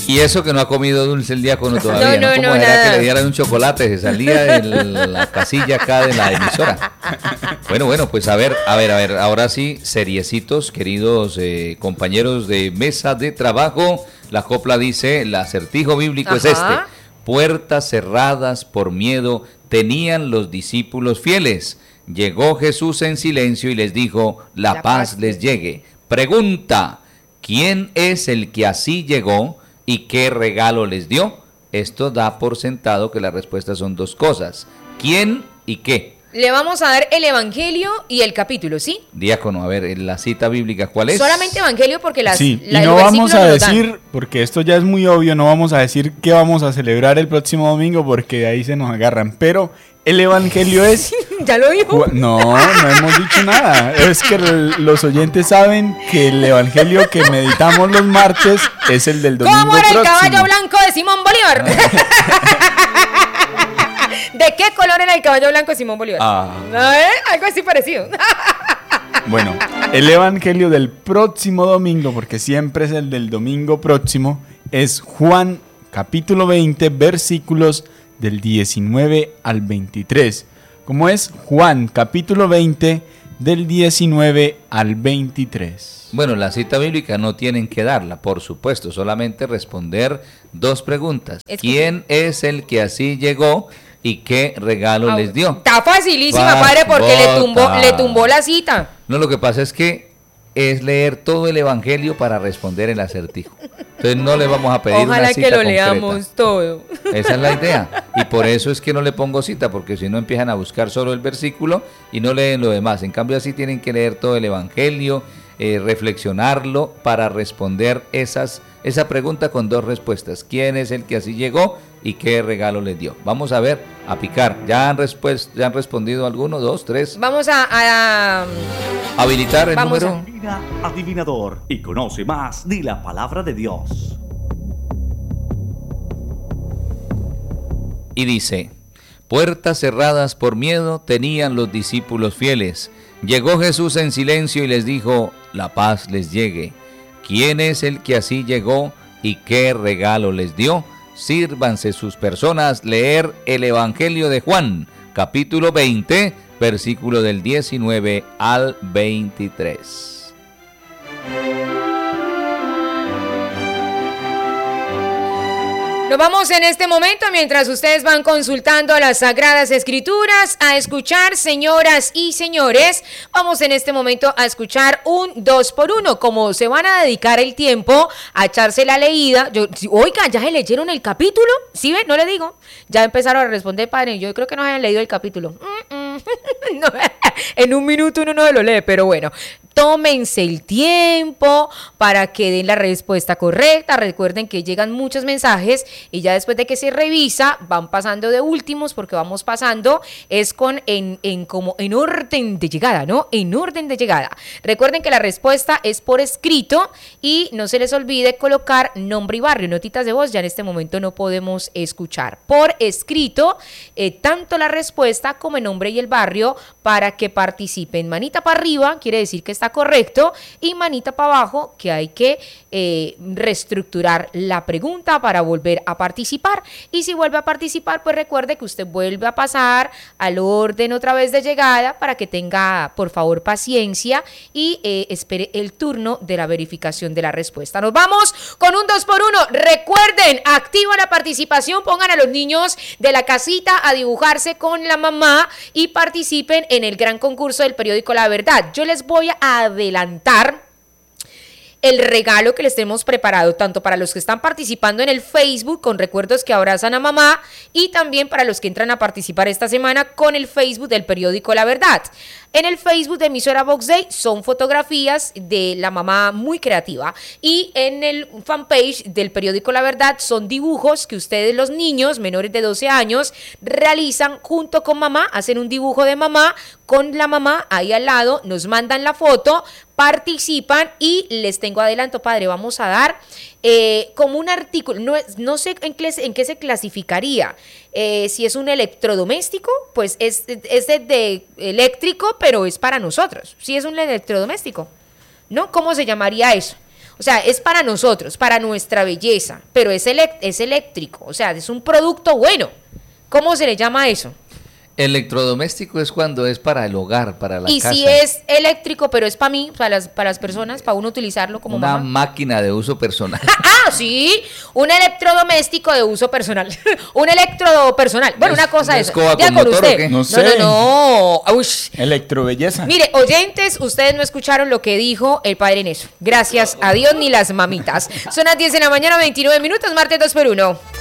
Y eso que no ha comido dulce el diácono todavía, ¿no? ¿Cómo era que le dieran un chocolate? Se salía de la casilla acá de la emisora. Bueno, pues a ver, ahora sí, seriecitos, queridos compañeros de mesa de trabajo. La copla dice, el acertijo bíblico es este. Puertas cerradas por miedo tenían los discípulos fieles. Llegó Jesús en silencio y les dijo, la paz les llegue. Pregunta, ¿quién es el que así llegó y qué regalo les dio? Esto da por sentado que la respuesta son dos cosas. ¿Quién y qué? Le vamos a dar el evangelio y el capítulo, ¿sí? Diácono, a ver, la cita bíblica, ¿cuál es? Solamente evangelio porque sí, y no vamos a decir, porque esto ya es muy obvio, no vamos a decir qué vamos a celebrar el próximo domingo porque ahí se nos agarran, pero el evangelio es... ¿Ya lo dijo? No hemos dicho nada. Es que los oyentes saben que el evangelio que meditamos los martes es el del domingo próximo. ¿Cómo era el caballo blanco de Simón Bolívar? ¿De qué color era el caballo blanco de Simón Bolívar? Algo así parecido. Bueno, el evangelio del próximo domingo, porque siempre es el del domingo próximo, es Juan capítulo 20, versículos del 19 al 23. Como es Juan capítulo 20 del 19 al 23. Bueno, la cita bíblica no tienen que darla, por supuesto, solamente responder dos preguntas. ¿Quién es el que así llegó y qué regalo les dio? Está facilísima, padre, porque le tumbó la cita. No, lo que pasa es que es leer todo el evangelio para responder el acertijo. Entonces no le vamos a pedir una cita concreta. Ojalá que lo leamos todo. Esa es la idea. Y por eso es que no le pongo cita, porque si no empiezan a buscar solo el versículo y no leen lo demás. En cambio así tienen que leer todo el evangelio, reflexionarlo para responder esa pregunta con dos respuestas. ¿Quién es el que así llegó y qué regalo les dio? Vamos a ver, a picar. ¿Ya han respondido alguno, dos, tres? Vamos a habilitar el número. Mira, adivinador, y conoce más de la palabra de Dios. Y dice, puertas cerradas por miedo tenían los discípulos fieles. Llegó Jesús en silencio y les dijo, la paz les llegue. ¿Quién es el que así llegó y qué regalo les dio? Sírvanse sus personas leer el Evangelio de Juan, capítulo 20, versículo del 19 al 23. Nos vamos en este momento, mientras ustedes van consultando las Sagradas Escrituras, a escuchar, señoras y señores, vamos en este momento a escuchar un 2x1, como se van a dedicar el tiempo a echarse la leída. Oiga, ¿ya se leyeron el capítulo? ¿Sí ven? No le digo. Ya empezaron a responder, padre, yo creo que no hayan leído el capítulo. No, en un minuto uno no se lo lee, pero bueno. Tómense el tiempo para que den la respuesta correcta. Recuerden que llegan muchos mensajes y ya después de que se revisa van pasando de últimos, porque vamos pasando es como en orden de llegada, ¿no? En orden de llegada. Recuerden que la respuesta es por escrito y no se les olvide colocar nombre y barrio. Notitas de voz ya en este momento no podemos escuchar. Por escrito, tanto la respuesta como el nombre y el barrio para que participen. Manita para arriba quiere decir que está correcto y manita para abajo que hay que reestructurar la pregunta para volver a participar. Y si vuelve a participar, pues recuerde que usted vuelve a pasar al orden otra vez de llegada para que tenga, por favor, paciencia y espere el turno de la verificación de la respuesta. Nos vamos con un 2x1. Recuerden, activa la participación, pongan a los niños de la casita a dibujarse con la mamá y participen en el gran concurso del periódico La Verdad. Yo les voy a adelantar el regalo que les tenemos preparado, tanto para los que están participando en el Facebook con recuerdos que abrazan a mamá y también para los que entran a participar esta semana con el Facebook del periódico La Verdad. En el Facebook de emisora Vox Day son fotografías de la mamá muy creativa y en el fanpage del periódico La Verdad son dibujos que ustedes, los niños menores de 12 años, realizan junto con mamá, hacen un dibujo de mamá con la mamá ahí al lado, nos mandan la foto, participan y les tengo adelanto, padre, vamos a dar como un artículo, no sé en qué se clasificaría, si es un electrodoméstico, pues es de eléctrico, pero es para nosotros, si es un electrodoméstico, ¿no? ¿Cómo se llamaría eso? O sea, es para nosotros, para nuestra belleza, pero es eléctrico, o sea, es un producto bueno. ¿Cómo se le llama eso? Electrodoméstico es cuando es para el hogar, para la casa. Y si es eléctrico, pero es para mí, para las personas, para uno utilizarlo como una mamá. máquina de uso personal. Ah, sí, un electrodoméstico de uso personal. Un electrodo personal. Bueno, una cosa es. ¿Escoba con motor o qué? No sé. No. Ush. Electrobelleza. Mire, oyentes, ustedes no escucharon lo que dijo el padre Neso. Gracias a Dios ni las mamitas. Son las 10 de la mañana, 29 minutos, martes 2x1.